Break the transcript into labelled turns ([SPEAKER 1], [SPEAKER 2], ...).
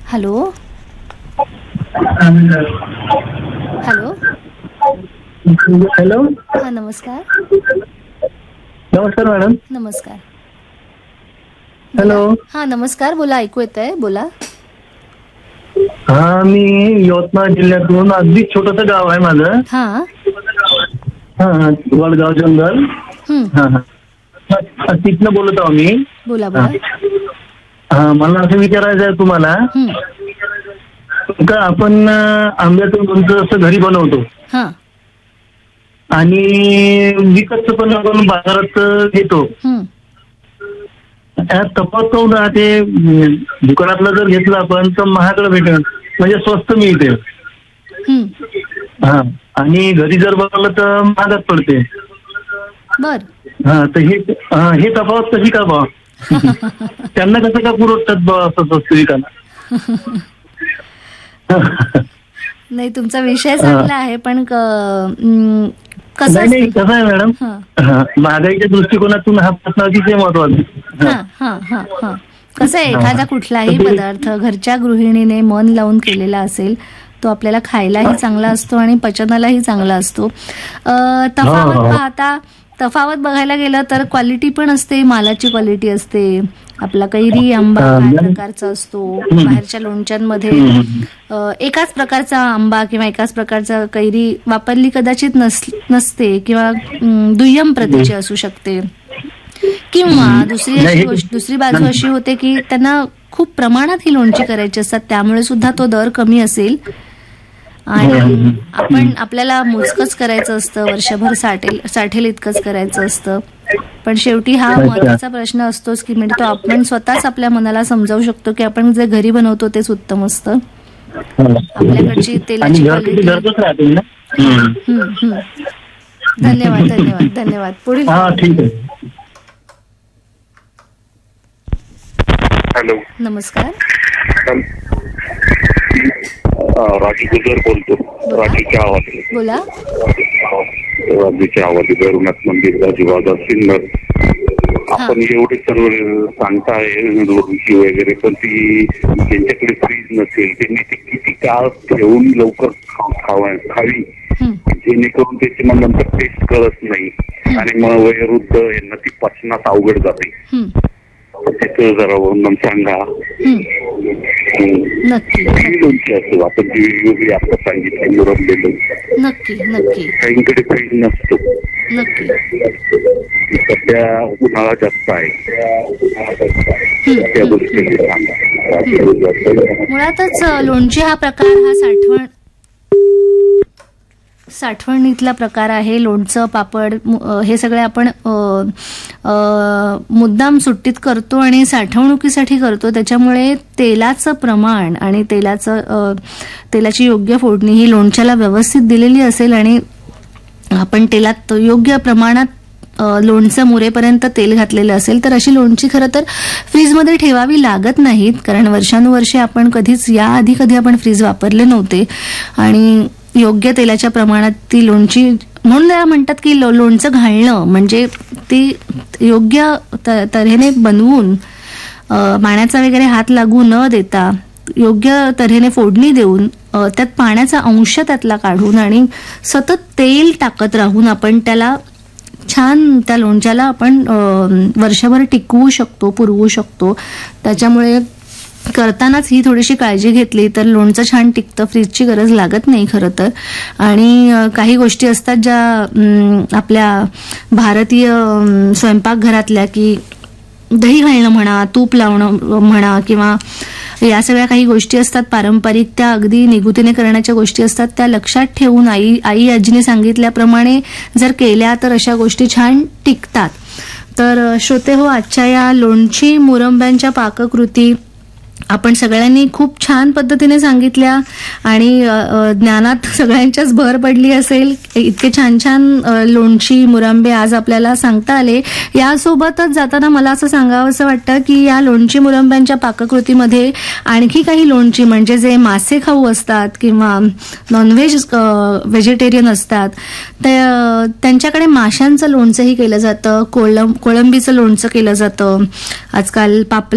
[SPEAKER 1] Hello hello
[SPEAKER 2] hello.
[SPEAKER 1] हा नमस्कार.
[SPEAKER 2] नमस्कार मॅडम.
[SPEAKER 1] नमस्कार. बोला.
[SPEAKER 2] हॅलो.
[SPEAKER 1] हा नमस्कार, बोला, ऐकू येत आहे, बोला.
[SPEAKER 2] हा मी यवतमाळ जिल्ह्यातून, अगदी छोटस गाव आहे माझं.
[SPEAKER 1] हा
[SPEAKER 2] हा वडगाव जंगल. हा हा तिथनं बोलत आहो मी.
[SPEAKER 1] बोला
[SPEAKER 2] हा
[SPEAKER 1] बोला.
[SPEAKER 2] हा मला असं विचारायचं आहे तुम्हाला का आपण आंब्याचं लोणचं असं घरी बनवतो
[SPEAKER 1] हा
[SPEAKER 2] आणि विकतचं पण आपण बाजारात घेतो. त्यात तफावत काऊन राहते? दुकानातलं जर घेतलं आपण तर महागडं भेटेल, म्हणजे स्वस्त मिळते. हा आणि घरी जर बनवलं तर महागात पडते.
[SPEAKER 1] बर.
[SPEAKER 2] हा तर हे तफावत कशी का बा? त्यांना कसं का पुरवतात बा असं विकायला?
[SPEAKER 1] नाही, तुमचा विषय चांगला आहे, पण कसं
[SPEAKER 2] नाही नाही, कसं आहे मॅडम,
[SPEAKER 1] हा
[SPEAKER 2] महागाईच्या दृष्टिकोनातून हा प्रश्न अतिशय महत्वाचा.
[SPEAKER 1] हा हा हा हा कसं आहे, एखादा कुठलाही पदार्थ घरच्या गृहिणीने मन लावून केलेला असेल तो आपल्याला खायलाही चांगला असतो आणि पचनालाही चांगला असतो. तफावत बघायला गेलं तर क्वालिटी पण असते, मालाची क्वालिटी असते. आपला कैरी आंबा काय प्रकारचा असतो, बाहेरच्या लोणच्यांमध्ये एकाच प्रकारचा आंबा किंवा एकाच प्रकारचा कैरी वापरली कदाचित नसते किंवा दुय्यम प्रतीची असू शकते. किंवा दुसरी बाजू अशी होते की त्यांना खूप प्रमाणात ही लोणची करायची असतात, त्यामुळे सुद्धा तो दर कमी असेल आणि आपल्याला मोजकच करायचं असतं, वर्षभर साठेल इतकंच करायचं असतं. पण शेवटी हा महत्वाचा प्रश्न असतोच की म्हणजे तो आपण स्वतःच आपल्या मनाला समजावू शकतो की आपण जे घरी बनवतो तेच उत्तम असतं. आपल्याकडची तेलाची क्वालिटी. धन्यवाद धन्यवाद धन्यवाद. पुढील.
[SPEAKER 3] हॅलो
[SPEAKER 1] नमस्कार.
[SPEAKER 3] राजू गुजर बोलतो. राजूच्या आवाज
[SPEAKER 1] बोला.
[SPEAKER 3] राजूच्या आवाज भैरवनाथ मंदिर राजूबाजार सिन्नर. आपण एवढे सर्व सांगताय लोणची वगैरे, पण ती ज्यांच्याकडे फ्रीज नसेल त्यांनी ती किती काळ ठेवून लवकर खावी, जेणेकरून त्याची मग नंतर टेस्ट कळत नाही आणि मग वयोवृद्ध यांना ती पचनात अवघड जाते. त्याचं जरा वर्णन सांगा.
[SPEAKER 1] नक्की.
[SPEAKER 3] लोणची असतो आपण जी वेगवेगळी आता सांगितली मुरंबलेलं.
[SPEAKER 1] नक्की नक्की.
[SPEAKER 3] काहींकडे फ्रीज नसतो.
[SPEAKER 1] नक्की.
[SPEAKER 3] सध्या उन्हाळा जास्त आहे, त्या गोष्टी सांगा.
[SPEAKER 1] मुळातच लोणची हा प्रकार हा साठवणीतला प्रकार आहे. लोणचं, पापड हे सगळे आपण मुद्दाम सुट्टीत करतो आणि साठवणुकीसाठी करतो. त्याच्यामुळे तेलाचं प्रमाण आणि तेलाची योग्य फोडणी ही लोणच्याला व्यवस्थित दिलेली असेल आणि आपण तेलात योग्य प्रमाणात लोणचं मुरेपर्यंत तेल घातलेलं असेल तर अशी लोणची खरं तर फ्रीजमध्ये ठेवावी लागत नाहीत, कारण वर्षानुवर्षे आपण याआधी कधी आपण फ्रीज वापरले नव्हते आणि योग्य तेलाच्या प्रमाणात ती लोणची, म्हणून त्याला म्हणतात की लोणचं घालणं म्हणजे ती योग्य तऱ्हेने बनवून पाण्याचा वगैरे हात लागू न देता योग्य तऱ्हेने फोडणी देऊन त्यात पाण्याचा अंश त्यातला काढून आणि सतत तेल टाकत राहून आपण त्याला छान त्या लोणच्याला आपण वर्षभर टिकवू शकतो, पुरवू शकतो. त्याच्यामुळे करतानाच ही थोडीशी काळजी घेतली तर लोणचं छान टिकतं, फ्रीजची गरज लागत नाही खरं तर. आणि काही गोष्टी असतात ज्या आपल्या भारतीय स्वयंपाकघरातल्या की दही घालणं म्हणा, तूप लावणं म्हणा किंवा या सगळ्या काही गोष्टी असतात पारंपरिक, त्या अगदी निगुतीने करण्याच्या गोष्टी असतात, त्या लक्षात ठेवून आई आजीने सांगितल्याप्रमाणे जर केल्या तर अशा गोष्टी छान टिकतात. तर श्रोते हो, आजच्या या लोणची मुरंब्यांच्या पाककृती आपण सगळ्यांनी खूप छान पद्धतीने सांगितल्या आणि ज्ञानात सगळ्यांच्याच भर पडली असेल. इतके छान छान लोणची मुरंबे आज आपल्याला सांगता आले. यासोबतच जाताना मला असं सांगावं असं वाटतं की या लोणची मुरंब्यांच्या पाककृतीमध्ये आणखी काही लोणची म्हणजे जे मासे खाऊ असतात किंवा नॉनव्हेज व्हेजिटेरियन असतात त्यांच्याकडे माशांचं लोणचंही केलं जातं, कोळंबीचं लोणचं केलं जातं, आजकाल